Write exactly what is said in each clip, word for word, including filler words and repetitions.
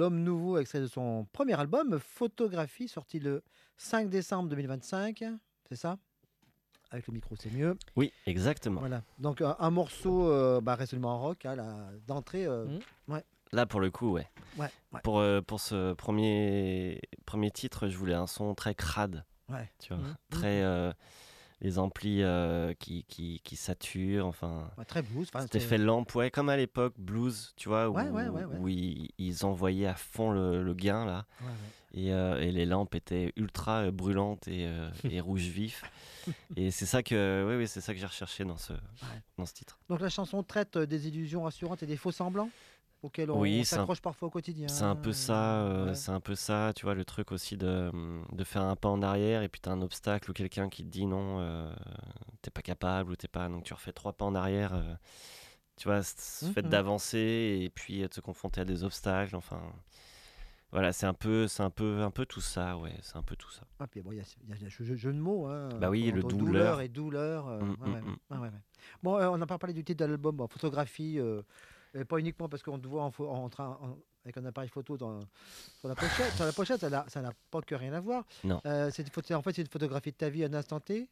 L'Homme Nouveau, extrait de son premier album, Photographie, sorti le cinq décembre deux mille vingt-cinq. C'est ça? Avec le micro, c'est mieux. Oui, exactement. Voilà. Donc, un, un morceau euh, bah, résolument rock, hein, là, d'entrée. euh, Mmh. Ouais, Là, pour le coup, ouais. ouais, ouais, Pour, euh, pour ce premier, premier titre, je voulais un son très crade, ouais. tu vois. Mhm. Très. euh, les amplis euh, qui, qui, qui saturent, enfin. Ouais, très blues. Enfin, Cet c'est- effet lampe, ouais, comme à l'époque, blues, tu vois, où, Ouais, ouais, ouais, ouais. où ils, ils envoyaient à fond le, le gain, là. Ouais, ouais. Et, euh, et les lampes étaient ultra euh, brûlantes et, euh, et rouge vif. Et c'est ça que, oui, oui, c'est ça que j'ai recherché dans ce, dans ce titre. Donc, la chanson traite euh, des illusions rassurantes et des faux semblants auxquels on, Oui, on c'est un- s'accroche parfois au quotidien. C'est un peu ça, euh, Ouais. c'est un peu ça, tu vois, le truc aussi de, de faire un pas en arrière et puis t'as un obstacle ou quelqu'un qui te dit non, euh, t'es pas capable ou t'es pas, donc tu refais trois pas en arrière, euh, tu vois, ce ce fait Mhm. d'avancer et puis euh, de se confronter à des obstacles, enfin, voilà, c'est un peu, c'est un peu, un peu tout ça, ouais, c'est un peu tout ça. Ah, puis bon, il y a, il y a- il y a ce jeu, jeu de mots. Hein, Bah oui, entre le douleur douleur. et douleur. euh, Mm, ouais, mm, ouais, mm. ouais, ouais, ouais. Bon, euh, on n'a pas parlé du titre de l'album, bon, photographie, euh, et pas uniquement parce qu'on te voit en, pho- en train, en- avec un appareil photo dans, sur la pochette. Sur la pochette, ça n'a ça n'a pas que rien à voir. Non. Euh, c'est une photo- en fait, c'est une photographie de ta vie à un instant T.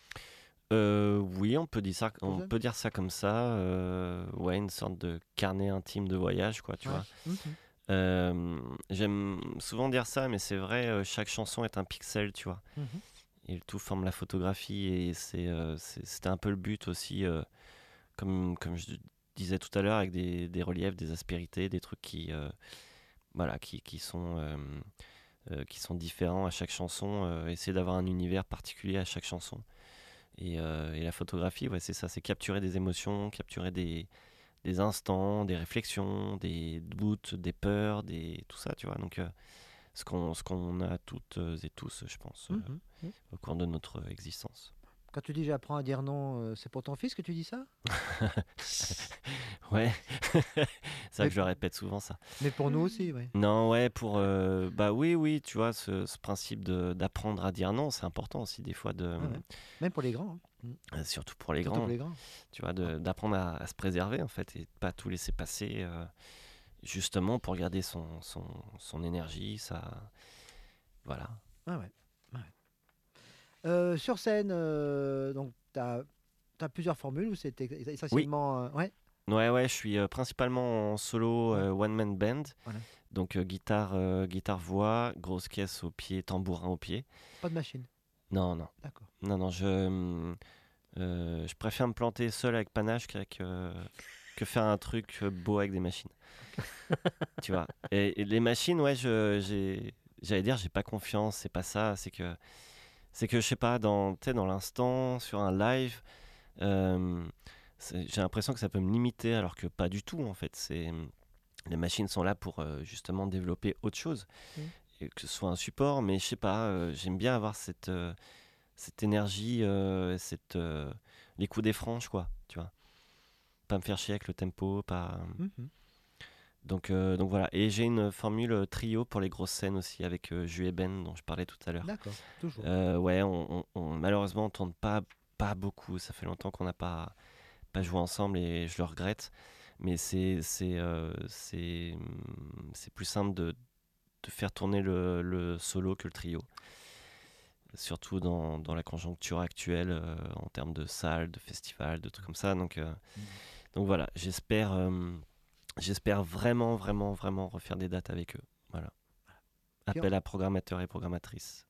Euh, oui, on peut dire ça, on ça peut dire ça comme ça, euh, ouais, une sorte de carnet intime de voyage, quoi, tu Ouais. vois. Mhm. Euh, j'aime souvent dire ça, mais c'est vrai, euh, chaque chanson est un pixel, tu vois. Mhm. Et le tout forme la photographie, et c'est, euh, c'est- c'était un peu le but aussi, euh, comme, comme je disais tout à l'heure, avec des, des reliefs, des aspérités, des trucs qui, euh, voilà, qui, qui, sont, euh, euh, qui sont différents à chaque chanson, euh, essayer d'avoir un univers particulier à chaque chanson. Et, euh, et la photographie, ouais, c'est ça, c'est capturer des émotions, capturer des, des instants, des réflexions, des doutes, des peurs, des, tout ça, tu vois. Donc, euh, ce qu'on, ce qu'on a toutes et tous, je pense, euh, Mhm. Mhm. au cours de notre existence. Quand tu dis j'apprends à dire non, euh, c'est pour ton fils que tu dis ça? Ouais, c'est vrai Mais- que je le répète souvent, ça. Mais pour nous aussi, oui. Non, ouais, pour... euh, bah oui, oui, tu vois, ce, ce principe de, d'apprendre à dire non, c'est important aussi, des fois, de, Ouais, ouais. Même pour les grands. hein. euh, surtout pour les Surtout grands, pour les grands. tu vois, de, d'apprendre à, à se préserver, en fait, et de pas tout laisser passer, euh, justement, pour garder son, son, son énergie, ça... Voilà. Ah ouais. ouais. Euh, sur scène, euh, donc tu as plusieurs formules ou c'est ex- essentiellement. euh, ouais. Ouais, ouais, je suis euh, principalement en solo, euh, one-man band, Voilà. donc euh, guitare, euh, guitare-voix, grosse caisse au pied, tambourin au pied. Pas de machine. Non, non, D'accord. non, non, je, hum, euh, je préfère me planter seul avec panache qu'avec, euh, que faire un truc euh, beau avec des machines. Tu vois. Et, et les machines, ouais, je, j'ai, j'allais dire, j'ai pas confiance, c'est pas ça, c'est que, c'est que je sais pas, dans, tu sais, dans l'instant, sur un live, euh, c'est- j'ai l'impression que ça peut me limiter, alors que pas du tout, en fait. C'est, les machines sont là pour euh, justement développer autre chose, Mm. et que ce soit un support, mais je sais pas, euh, j'aime bien avoir cette, euh, cette énergie, euh, cette, euh, les coups des franches, quoi, tu vois. Pas me faire chier avec le tempo, pas. Mhm. Donc, euh, donc voilà. Et j'ai une formule trio pour les grosses scènes aussi avec euh, Ju et Ben dont je parlais tout à l'heure. D'accord. Toujours. Euh, ouais, on, on- on- malheureusement on tourne pas pas beaucoup. Ça fait longtemps qu'on n'a pas pas joué ensemble et je le regrette. Mais c'est c'est euh, c'est hum, c'est plus simple de, de faire tourner le, le solo que le trio. Surtout dans, dans la conjoncture actuelle euh, en termes de salles, de festivals, de trucs comme ça. Donc euh, Mhm. donc voilà. J'espère euh, j'espère vraiment vraiment vraiment refaire des dates avec eux. Voilà. Puis Appel à programmateurs et programmatrices.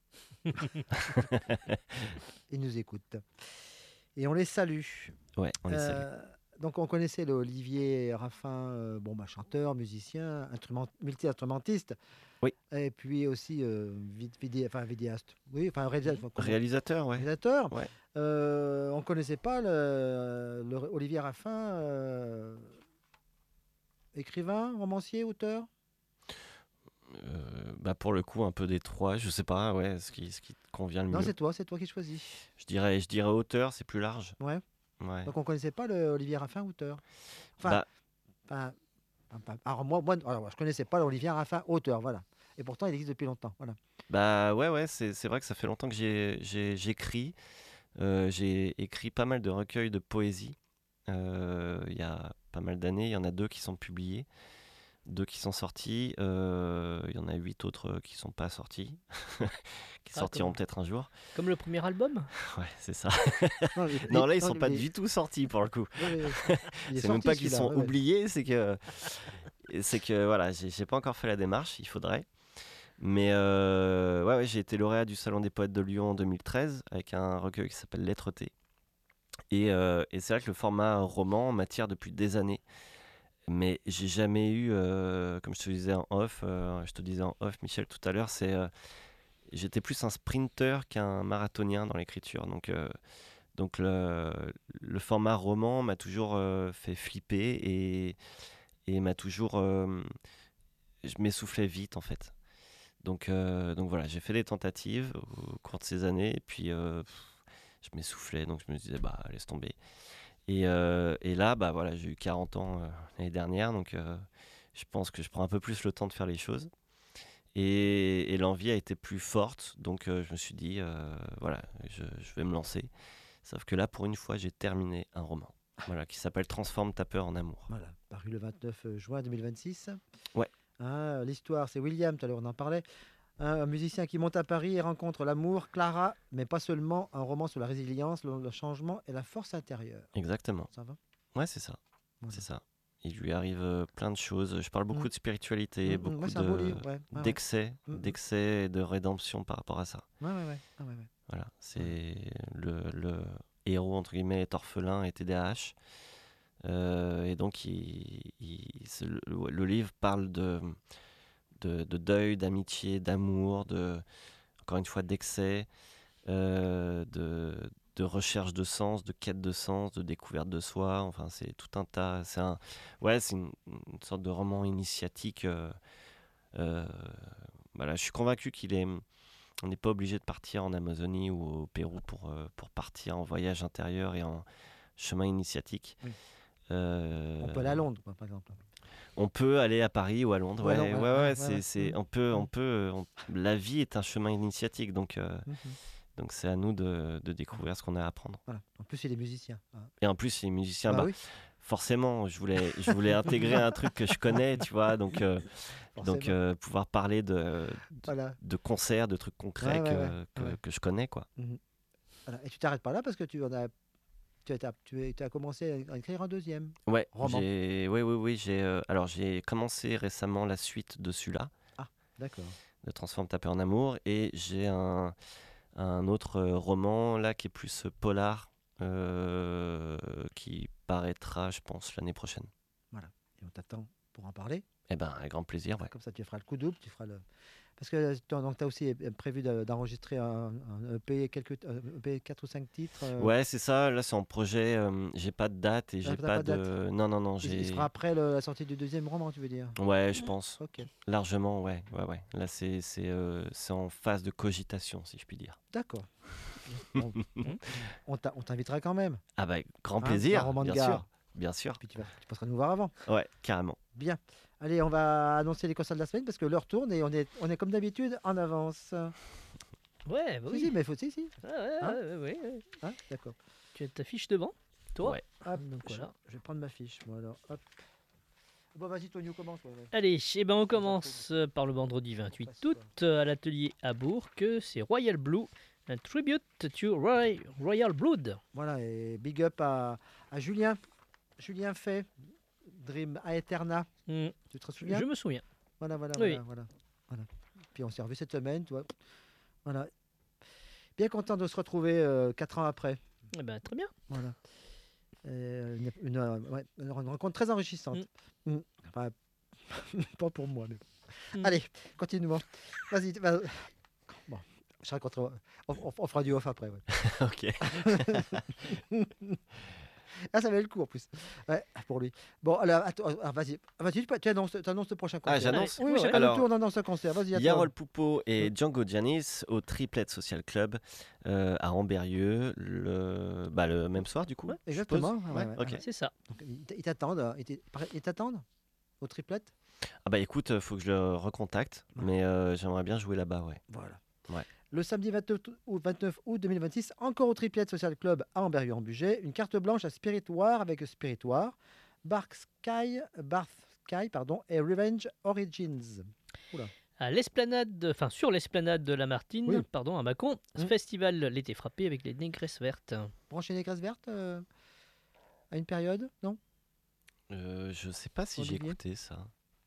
Ils nous écoutent. Et on les salue. Ouais, on les salue. Euh, donc on connaissait le Olivier Raffin, euh, bon, bah, chanteur, musicien, instrument, multi-instrumentiste. Oui. Et puis aussi euh, vid- vidé- enfin, vidéaste. Oui, enfin réalisateur. comment- Réalisateur, ouais. réalisateur. Ouais. Euh, on ne connaissait pas le, le Olivier Raffin, euh, écrivain, romancier, auteur. Euh, bah pour le coup, un peu des trois, je sais pas, ouais, ce qui, ce qui te convient le Non, mieux. c'est toi, c'est toi qui choisis. Je dirais, je dirais auteur, c'est plus large. Ouais. Ouais. Donc on ne connaissait pas le Olivier Raffin, auteur. Enfin, Bah, enfin, enfin, alors moi, moi alors, je connaissais pas l'Olivier Raffin, auteur, voilà. Et pourtant, il existe depuis longtemps, voilà. bah ouais, ouais, c'est, c'est vrai que ça fait longtemps que j'ai, j'ai, j'écris. Euh, j'ai écrit pas mal de recueils de poésie. Euh, Il y a pas mal d'années, il y en a deux qui sont publiés. deux qui sont sortis. Euh, Il y en a huit autres qui sont pas sortis, qui Ah, sortiront comme, peut-être un jour. comme le premier album. Ouais, c'est ça. Non, les- Non, les- là, ils non, sont pas les- du tout sortis pour le coup. non, mais- il est C'est même sorti, pas qu'ils celui-là, sont ouais, ouais. oubliés, c'est que c'est que voilà, j'ai j'ai pas encore fait la démarche, il faudrait. Mais euh, ouais, ouais, j'ai été lauréat du Salon des Poètes de Lyon en deux mille treize avec un recueil qui s'appelle Lettres T. Et, euh, et c'est vrai que le format roman m'attire depuis des années. Mais j'ai jamais eu, euh, comme je te disais en off, euh, je te disais en off, Michel, tout à l'heure, c'est euh, j'étais plus un sprinter qu'un marathonien dans l'écriture. Donc, euh, donc le, le format roman m'a toujours euh, fait flipper et, et m'a toujours, euh, je m'essoufflais vite en fait. Donc, euh, donc voilà, j'ai fait des tentatives au cours de ces années, et puis euh, pff, je m'essoufflais, donc je me disais, bah laisse tomber. Et, euh, et là, bah voilà, j'ai eu quarante ans euh, l'année dernière, donc euh, je pense que je prends un peu plus le temps de faire les choses. Et, et l'envie a été plus forte, donc euh, je me suis dit, euh, voilà, je, je vais me lancer. Sauf que là, pour une fois, j'ai terminé un roman, voilà, qui s'appelle Transforme ta peur en amour. Voilà, paru le vingt-neuf juin deux mille vingt-six. Ouais. Hein, l'histoire, c'est William, tout à l'heure on en parlait, un, un musicien qui monte à Paris et rencontre l'amour, Clara, mais pas seulement, un roman sur la résilience, le, le changement et la force intérieure. Exactement. Ça va? Ouais, c'est ça. Voilà. C'est ça. Il lui arrive euh, plein de choses. Je parle beaucoup Mm. de spiritualité, Mm, mm, beaucoup ouais, c'est un beau de livre, ouais. Ouais, ouais. d'excès, Mm, mm. d'excès et de rédemption par rapport à ça. Ouais, ouais, ouais. Ah, ouais, ouais. Voilà, c'est le, le héros entre guillemets est orphelin et T D A H. Euh, et donc il, il- c'est le, le livre parle de, de, de deuil, d'amitié, d'amour, de encore une fois d'excès, euh, de, de recherche de sens, de quête de sens, de découverte de soi. Enfin, c'est tout un tas. C'est un, ouais, c'est une, une sorte de roman initiatique. euh, euh, voilà, je suis convaincu qu'il est. On n'est pas obligé de partir en Amazonie ou au Pérou pour, euh, pour partir en voyage intérieur et en chemin initiatique. Oui. Euh, On peut aller à Londres, quoi, par exemple. on peut aller à Paris ou à Londres. Ou à Ouais, Londres, ouais, ouais, ouais, ouais, c'est, ouais. c'est, Mm. on peut, on Mm. peut, on- la vie est un chemin initiatique, donc, euh, Mhm. donc c'est à nous de, de découvrir ce qu'on a à apprendre. Voilà. En plus, il est musicien. Ah. Et en plus, les musiciens, Bah bah, oui, forcément, je voulais, je voulais intégrer un truc que je connais, tu vois, donc, euh, donc forcément. euh, pouvoir parler de, Voilà. de concerts, de trucs concrets Ouais, ouais, que, ouais, que, ouais. que je connais, quoi. Mhm. Voilà. Et tu t'arrêtes pas là parce que tu en as, tu as, tu as- tu as commencé à écrire un deuxième Ouais, roman. j'ai, oui, oui, oui, j'ai, euh, alors j'ai commencé récemment la suite de celui-là, D'accord. de Transforme ta peur en amour, et j'ai un, un autre euh, roman là qui est plus euh, polar, euh, qui paraîtra, je pense, l'année prochaine. Et on t'attend pour en parler. Eh ben, avec grand plaisir, ouais. Comme ça, tu feras le coup double, tu feras le. Parce que tu as aussi prévu de- d'enregistrer un, un E P, quelques, un E P quatre ou cinq titres. euh, Ouais, c'est ça. Là, c'est en projet. euh, j'ai pas de date et Ah, j'ai t'as pas pas de de. Non, non, non. il, il J'ai. sera après le- la sortie du deuxième roman, tu veux dire? Ouais, je pense. Ok, Largement, ouais, ouais, ouais. Là, c'est c'est euh, c'est en phase de cogitation, si je puis dire. d'accord. On, on- on t'a- on t'invitera quand même. Ah bah, grand Hein, plaisir. un roman de bien gare. sûr, bien sûr. Puis tu, vas, tu passeras nous voir avant. Ouais, carrément. Bien. Allez, on va annoncer les concerts de la semaine parce que l'heure tourne et on est, on est comme d'habitude en avance. Ouais, bah Si, oui. si, mais faut, si, si. Ah, ouais, Hein ouais, ouais, ouais. Hein, d'accord. Tu as ta fiche devant, toi. Ouais. Hop, Donc je, voilà. je vais prendre ma fiche. Moi, alors, hop. Bon, vas-y, Tonio, commence. Ouais, ouais. Allez, eh ben on commence euh, par le vendredi vingt-huit août euh, à l'atelier à Bourg. C'est Royal Blue, un tribute to Roy- Royal Blood. Voilà, et big up à, à Julien. Julien Fay, Dream Aeterna. Hmm, Tu te souviens? Je me souviens. Voilà, voilà, Oui. voilà, voilà, voilà. Puis on s'est revu cette semaine, tu vois. Voilà. Bien content de se retrouver euh, quatre ans après. Eh ben, très bien. Voilà. Euh, une, une, euh, ouais, une rencontre très enrichissante. Mm. Enfin, pas pour moi. Mais... Mm. Allez, continuons. Vas-y. va- Bon, je raconterai. On, on- on fera du off après. Ouais. Ok. Ah, ça valait le coup en plus. Ouais, pour lui. Bon, alors, attends, ah, vas-y. Ah, vas-y, tu annonces, tu annonces le prochain concert. Ah, j'annonce. Oui, oui, Ouais, chacun ouais. notre Alors, tour, on annonce un concert. Vas-y, à toi. Yarol Poupeau et Django Giannis au Triplet Social Club euh, à Amberieu le... Bah, le même soir du coup. Ouais, je Exactement. suppose. ouais, ouais, ok. ouais. C'est ça. Donc, ils t- ils t'attendent. euh, Ils t- ils t'attendent au triplette. Ah bah écoute, euh, faut que je le recontacte, Ouais. mais euh, j'aimerais bien jouer là-bas, ouais. Voilà. Ouais. Le samedi vingt-neuf août, vingt-neuf août deux mille vingt-six, encore au Triplette Social Club à Amberieu-en-Bugey, une carte blanche à Spiritoire avec Spiritoire, Bark Sky, Barth Kai, pardon, et Revenge Origins. À l'esplanade, enfin sur l'esplanade de la Martine, Oui. pardon, à Mâcon, ce Mm. festival l'été frappé avec les négresses vertes. Brancher les graisses vertes euh, à une période, non? Euh, je sais pas si j'ai Olivier écouté ça.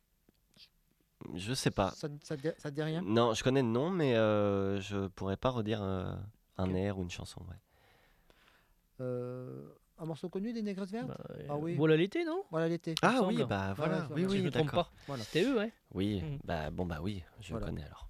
Je sais pas. Ça, ça, te dit- ça te dit rien? Non, je connais le nom, mais euh, je pourrais pas redire euh, un Ok. air ou une chanson. Ouais. Euh, un morceau connu des négresses vertes? Bah, euh, Ah oui. Voilà l'été, non? Voilà l'été. Ah semble. oui, bah voilà. ouais, oui, ouais, Si je oui, me trompe d'accord. pas. Voilà. C'était eux, ouais. Oui, Mm. bah bon, bah oui, je Voilà. connais alors.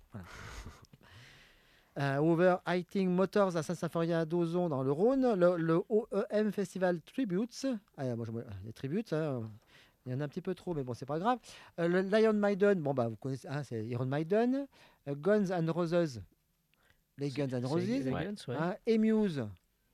Euh, Overhiting Motors à Saint-Symphorien à Dozon dans le Rhône, le, le O E M Festival Tributes, ah, moi, je- les tributes, hein, il y en a un petit peu trop, mais bon, c'est pas grave. Euh, le Lion Maiden, bon, bah, vous connaissez, hein, c'est Iron Maiden, euh, Guns and Roses, les Guns and C'est- Roses, c'est les Ouais. Guns, ouais. hein, et Muse.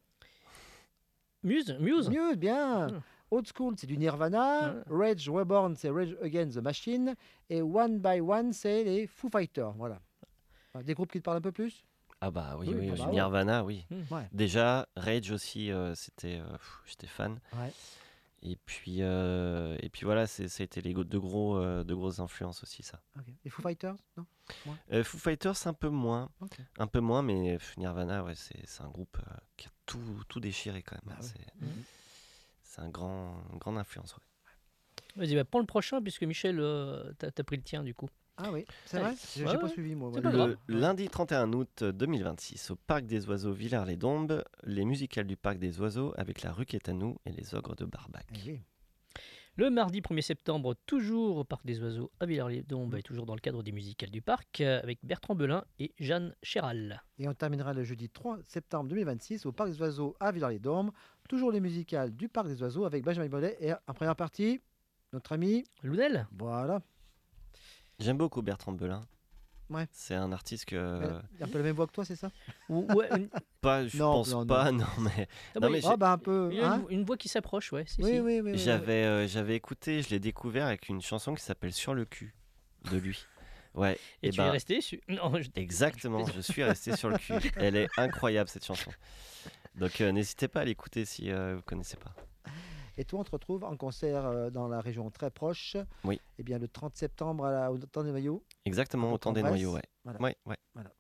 Muse, Muse. Muse, bien. Hmm. Old School, c'est du Nirvana. Rage Reborn, c'est Rage Against the Machine. Et One by One, c'est les Foo Fighters. Voilà. Des groupes qui te parlent un peu plus? Ah bah oui, Oui, oui, bah du ouais. Nirvana, oui. Ouais. Déjà, Rage aussi, euh, c'était, euh, pff, j'étais fan. Ouais. Et puis, euh, et puis voilà, c'est, ça a été les go- deux, gros, euh, deux grosses influences aussi, ça. Ok. Les Foo Fighters? Non? Euh, Foo Fighters, un peu moins. Ok. Un peu moins, mais pff, Nirvana, ouais, c'est, c'est un groupe euh, qui a tout, tout déchiré quand même. Bah hein. ouais. C'est, Mhm. c'est un grand, une grande influence. Ouais. Vas-y, bah, prends le prochain, puisque Michel, euh, t'as t'as pris le tien, du coup. Ah oui, c'est Ouais. vrai? J'ai Ouais, j'ai pas ouais. suivi, moi. C'est voilà. pas Le grave. lundi trente et un août deux mille vingt-six, au Parc des Oiseaux Villars-les-Dombes, les musicales du Parc des Oiseaux avec la rue Quétanou et les ogres de Barbac. Eh oui. Le mardi premier septembre, toujours au Parc des Oiseaux à Villars-les-Dombes, et toujours dans le cadre des musicales du parc, euh, avec Bertrand Belin et Jeanne Chéral. Et on terminera le jeudi trois septembre deux mille vingt-six au Parc des Oiseaux à Villars-les-Dombes. Toujours les musicales du Parc des Oiseaux avec Benjamin Biolay. Et en première partie, notre ami. Lounel. Voilà. J'aime beaucoup Bertrand Belin. Ouais. C'est un artiste que... Il a un peu la même voix que toi, c'est ça? Ou- ouais, une- Pas, je Non, pense non, non. pas, non, mais... Ah, Non, oui, mais Ah, bah un peu. il y a Hein? une, une voix qui s'approche, ouais. Si, Oui, si. oui, oui, oui. J'avais, euh, j'avais écouté, je l'ai découvert avec une chanson qui s'appelle Sur le cul de lui. Ouais. Et, et tu ben, es resté sur... Non, je- Exactement, je suis resté sur le cul. Elle est incroyable cette chanson. Donc euh, n'hésitez pas à l'écouter si euh, vous connaissez pas. Et toi, on te retrouve en concert euh, dans la région très proche. Oui. Eh bien, le trente septembre à la, au Temps des Maillots. Exactement, Donc, autant en des Bresse. noyaux, ouais. Voilà. Ouais, ouais.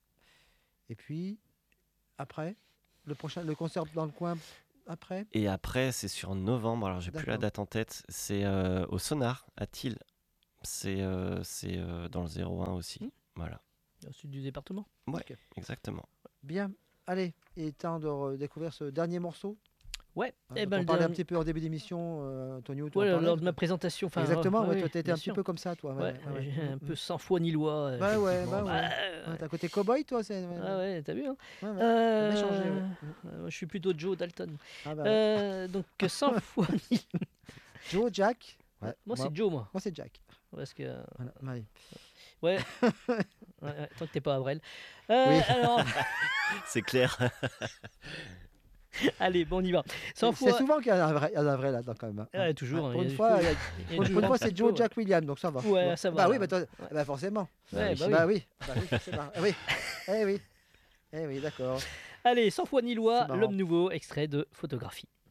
Et puis, après, le prochain, le concert dans le coin après. Et après, c'est sur novembre, alors j'ai plus la D'accord. date en tête, c'est euh, au Sonar, à Thiel. C'est euh, c'est euh, dans le zéro un aussi. Mm. Voilà, Au sud du département. exactement. Bien. Allez, il est temps de re- découvrir ce dernier morceau. Ouais. Hein, Eh dont ben, on le parlait un dernier- petit peu en début d'émission, euh, Antonio. tu en Ouais, parlais, lors de toi. ma présentation. enfin, Exactement, ouais, ouais, ouais, toi, tu étais bien un petit sûr. peu comme ça, toi. Ouais, ouais, ouais. j'ai un Mm, peu mm. sans foi ni loi. euh, Bah ouais, effectivement. bah ouais. Bah, Ouais, t'as côté cow-boy, toi c'est... ah ouais, t'as vu, hein. Ouais, ouais. Euh, bien changé, ouais. euh, moi, je suis plutôt Joe Dalton. Ah, bah, ouais. Euh, donc, sans foi ni... Joe, Jack. Ouais, Moi, c'est Joe, moi. moi, c'est Jack. Parce que... Voilà, allez. Ouais. Ouais, ouais, tant que t'es pas Avril. Euh, Oui. Alors, C'est clair. allez, bon, on y va. Sans C'est foi... souvent qu'il y a un vrai, il y a un vrai là-dedans quand même. hein. Ouais, toujours, Ouais, hein, pour il y une a- fois, il y a- il y a- il y a pour toujours une fois, un c'est peu, Joe ouais. Jack Williams, donc ça va. Ouais, Tu vois. ça va, Bah oui, là. bah, toi- Ouais. bah forcément. Ouais, bah oui. Bah oui, bah oui, c'est marrant. Ah oui, eh oui, eh oui, d'accord. Allez, sans foi ni loi, C'est marrant. l'homme nouveau, extrait de photographie.